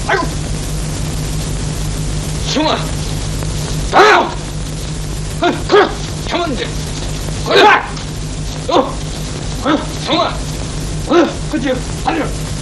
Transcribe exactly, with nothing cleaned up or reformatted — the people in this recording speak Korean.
아이고. 형아. 나요. 그래. 형한테. 그래. 어. 형아. 어. 그치. 아니요.